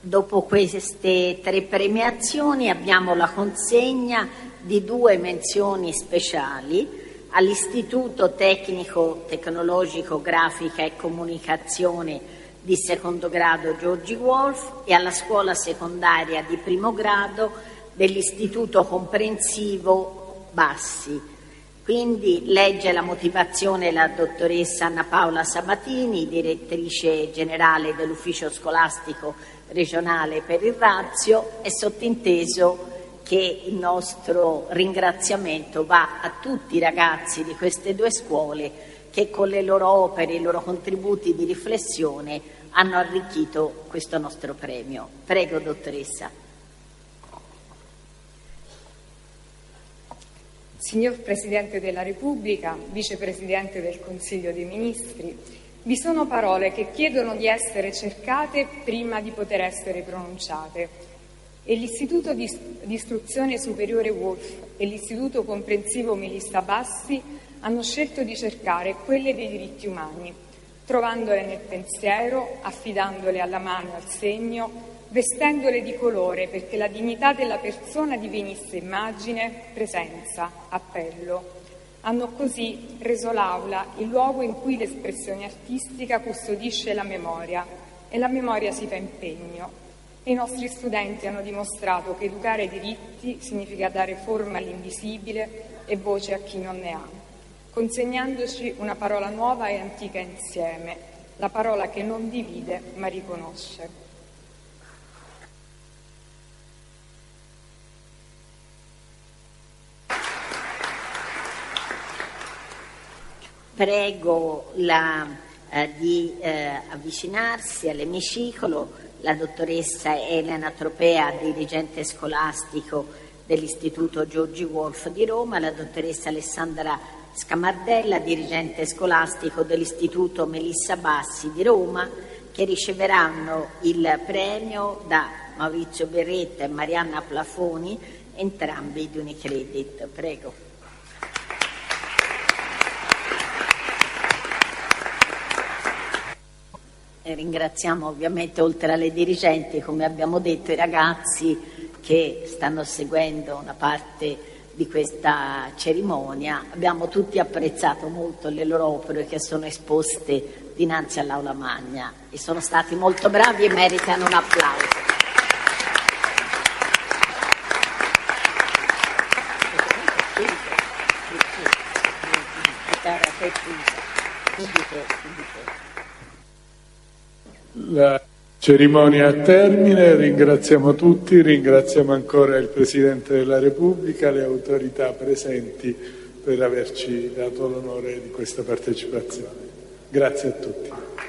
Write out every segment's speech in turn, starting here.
Dopo queste 3 premiazioni abbiamo la consegna di 2 menzioni speciali all'Istituto Tecnico Tecnologico Grafica e Comunicazione di secondo grado Giorgi Wolf e alla scuola secondaria di primo grado dell'Istituto Comprensivo Bassi. Quindi legge la motivazione la dottoressa Anna Paola Sabatini, direttrice generale dell'Ufficio Scolastico Regionale per il Lazio. È sottinteso che il nostro ringraziamento va a tutti i ragazzi di queste 2 scuole che con le loro opere e i loro contributi di riflessione hanno arricchito questo nostro premio. Prego, dottoressa. Signor Presidente della Repubblica, Vicepresidente del Consiglio dei Ministri, vi sono parole che chiedono di essere cercate prima di poter essere pronunciate. E l'Istituto di Istruzione Superiore Wolf e l'Istituto Comprensivo Melissa Bassi hanno scelto di cercare quelle dei diritti umani, trovandole nel pensiero, affidandole alla mano e al segno, vestendole di colore perché la dignità della persona divenisse immagine, presenza, appello. Hanno così reso l'Aula il luogo in cui l'espressione artistica custodisce la memoria e la memoria si fa impegno. I nostri studenti hanno dimostrato che educare ai diritti significa dare forma all'invisibile e voce a chi non ne ha, consegnandoci una parola nuova e antica insieme, la parola che non divide ma riconosce. Prego di avvicinarsi all'emiciclo la dottoressa Elena Tropea, dirigente scolastico dell'Istituto Giorgi Wolf di Roma, la dottoressa Alessandra Scamardella, dirigente scolastico dell'Istituto Melissa Bassi di Roma, che riceveranno il premio da Maurizio Berretta e Marianna Plafoni, entrambi di Unicredit. Prego. Ringraziamo ovviamente, oltre alle dirigenti, come abbiamo detto, i ragazzi che stanno seguendo una parte di questa cerimonia. Abbiamo tutti apprezzato molto le loro opere che sono esposte dinanzi all'Aula Magna e sono stati molto bravi e meritano un applauso. La cerimonia a termine, ringraziamo tutti, ringraziamo ancora il Presidente della Repubblica, le autorità presenti per averci dato l'onore di questa partecipazione. Grazie a tutti.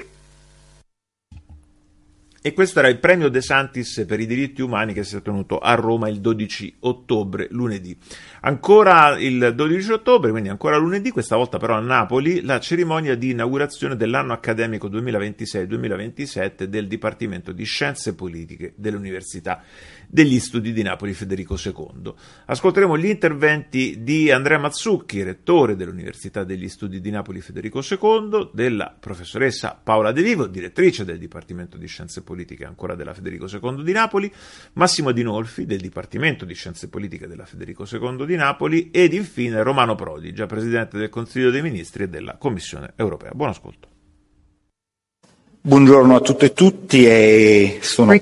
E questo era il premio De Santis per i diritti umani che si è tenuto a Roma il 12 ottobre, lunedì. Ancora il 12 ottobre, quindi ancora lunedì, questa volta però a Napoli, la cerimonia di inaugurazione dell'anno accademico 2026-2027 del Dipartimento di Scienze Politiche dell'Università degli Studi di Napoli Federico II. Ascolteremo gli interventi di Andrea Mazzucchi, rettore dell'Università degli Studi di Napoli Federico II, della professoressa Paola De Vivo, direttrice del Dipartimento di Scienze Politiche ancora della Federico II di Napoli, Massimo Dinolfi del Dipartimento di Scienze Politiche della Federico II di Napoli ed infine Romano Prodi, già Presidente del Consiglio dei Ministri e della Commissione Europea. Buon ascolto. Buongiorno a tutte e tutti e sono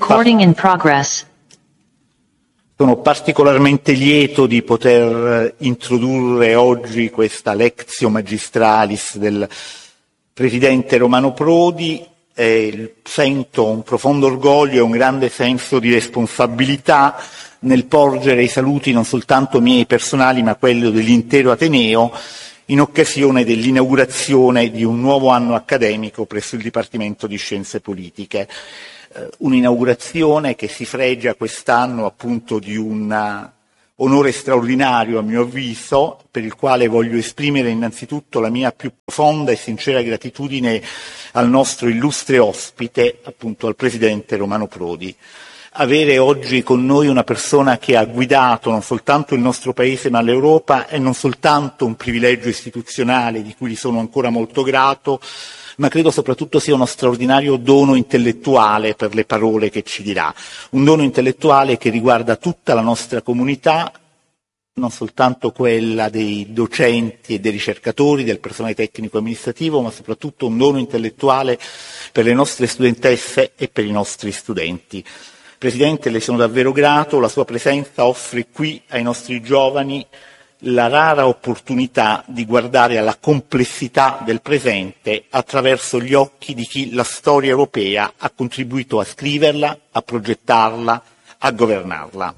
particolarmente lieto di poter introdurre oggi questa lectio magistralis del Presidente Romano Prodi. Sento un profondo orgoglio e un grande senso di responsabilità nel porgere i saluti non soltanto miei personali ma quello dell'intero Ateneo in occasione dell'inaugurazione di un nuovo anno accademico presso il Dipartimento di Scienze Politiche. Un'inaugurazione che si fregia quest'anno appunto di un onore straordinario a mio avviso, per il quale voglio esprimere innanzitutto la mia più profonda e sincera gratitudine al nostro illustre ospite, appunto al Presidente Romano Prodi. Avere oggi con noi una persona che ha guidato non soltanto il nostro Paese ma l'Europa è non soltanto un privilegio istituzionale di cui gli sono ancora molto grato, ma credo soprattutto sia uno straordinario dono intellettuale per le parole che ci dirà, un dono intellettuale che riguarda tutta la nostra comunità, non soltanto quella dei docenti e dei ricercatori, del personale tecnico e amministrativo, ma soprattutto un dono intellettuale per le nostre studentesse e per i nostri studenti. Presidente, le sono davvero grato, la sua presenza offre qui ai nostri giovani la rara opportunità di guardare alla complessità del presente attraverso gli occhi di chi la storia europea ha contribuito a scriverla, a progettarla, a governarla.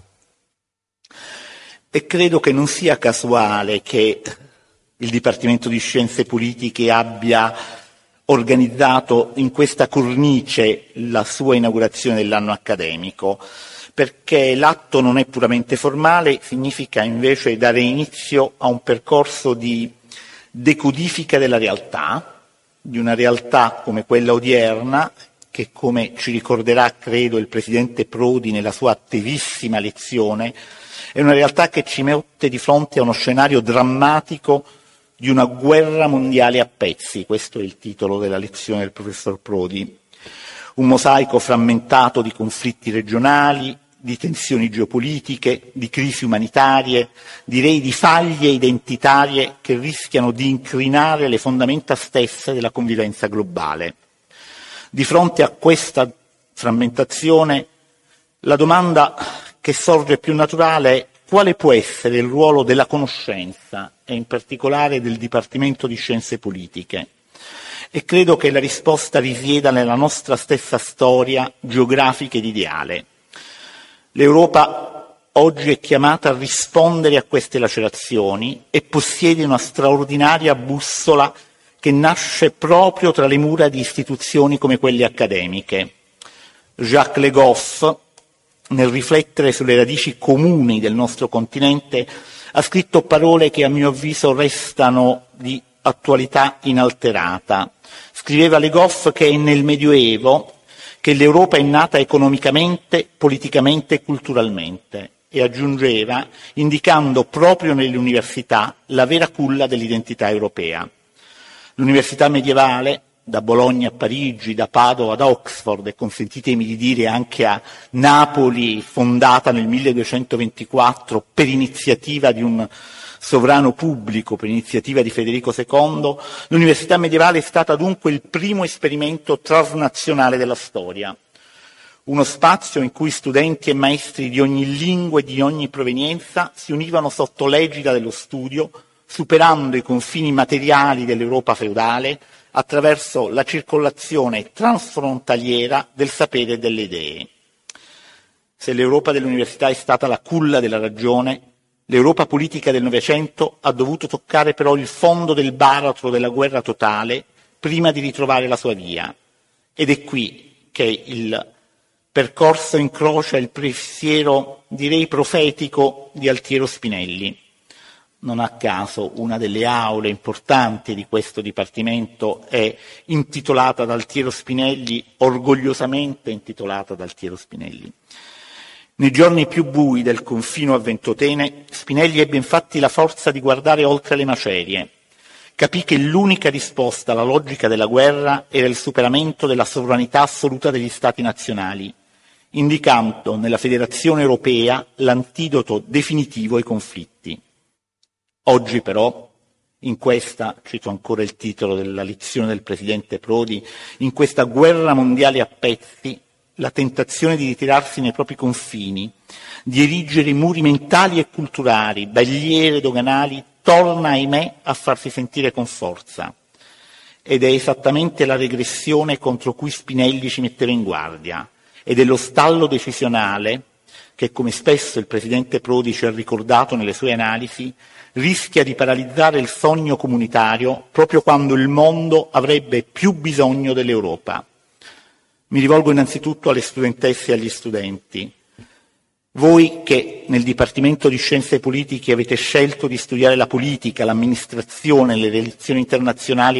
E credo che non sia casuale che il Dipartimento di Scienze Politiche abbia organizzato in questa cornice la sua inaugurazione dell'anno accademico, perché l'atto non è puramente formale, significa invece dare inizio a un percorso di decodifica della realtà, di una realtà come quella odierna, che come ci ricorderà, credo, il Presidente Prodi nella sua attesissima lezione, è una realtà che ci mette di fronte a uno scenario drammatico di una guerra mondiale a pezzi, questo è il titolo della lezione del professor Prodi, un mosaico frammentato di conflitti regionali, di tensioni geopolitiche, di crisi umanitarie, direi di faglie identitarie che rischiano di incrinare le fondamenta stesse della convivenza globale. Di fronte a questa frammentazione, la domanda che sorge più naturale è: quale può essere il ruolo della conoscenza e in particolare del Dipartimento di Scienze Politiche? E credo che la risposta risieda nella nostra stessa storia geografica ed ideale. L'Europa oggi è chiamata a rispondere a queste lacerazioni e possiede una straordinaria bussola che nasce proprio tra le mura di istituzioni come quelle accademiche. Jacques Le Goff, nel riflettere sulle radici comuni del nostro continente, ha scritto parole che a mio avviso restano di attualità inalterata. Scriveva Le Goff che è nel Medioevo che l'Europa è nata economicamente, politicamente e culturalmente, e aggiungeva, indicando proprio nelle università la vera culla dell'identità europea. L'università medievale, da Bologna a Parigi, da Padova ad Oxford e consentitemi di dire anche a Napoli, fondata nel 1224 per iniziativa di un sovrano pubblico, per iniziativa di Federico II, l'università medievale è stata dunque il primo esperimento transnazionale della storia. Uno spazio in cui studenti e maestri di ogni lingua e di ogni provenienza si univano sotto l'egida dello studio, superando i confini materiali dell'Europa feudale attraverso la circolazione transfrontaliera del sapere e delle idee. Se l'Europa dell'università è stata la culla della ragione, l'Europa politica del Novecento ha dovuto toccare però il fondo del baratro della guerra totale prima di ritrovare la sua via. Ed è qui che il percorso incrocia il pensiero, direi profetico, di Altiero Spinelli. Non a caso una delle aule importanti di questo Dipartimento è intitolata ad Altiero Spinelli, orgogliosamente intitolata ad Altiero Spinelli. Nei giorni più bui del confino a Ventotene, Spinelli ebbe infatti la forza di guardare oltre le macerie. Capì che l'unica risposta alla logica della guerra era il superamento della sovranità assoluta degli Stati nazionali, indicando nella Federazione Europea l'antidoto definitivo ai conflitti. Oggi però, in questa, cito ancora il titolo della lezione del Presidente Prodi, in questa guerra mondiale a pezzi, la tentazione di ritirarsi nei propri confini, di erigere muri mentali e culturali, barriere doganali, torna, ahimè, a farsi sentire con forza. Ed è esattamente la regressione contro cui Spinelli ci metteva in guardia, ed è lo stallo decisionale che, come spesso il Presidente Prodi ci ha ricordato nelle sue analisi, rischia di paralizzare il sogno comunitario proprio quando il mondo avrebbe più bisogno dell'Europa. Mi rivolgo innanzitutto alle studentesse e agli studenti. Voi che nel Dipartimento di Scienze Politiche avete scelto di studiare la politica, l'amministrazione, le relazioni internazionali